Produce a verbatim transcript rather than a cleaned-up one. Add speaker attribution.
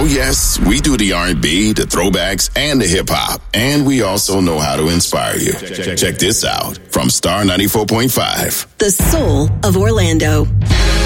Speaker 1: Oh, yes, we do the R and B, the throwbacks, and the hip-hop. And we also know how to inspire you. Check, check this out from Star ninety-four point five.
Speaker 2: The soul of Orlando.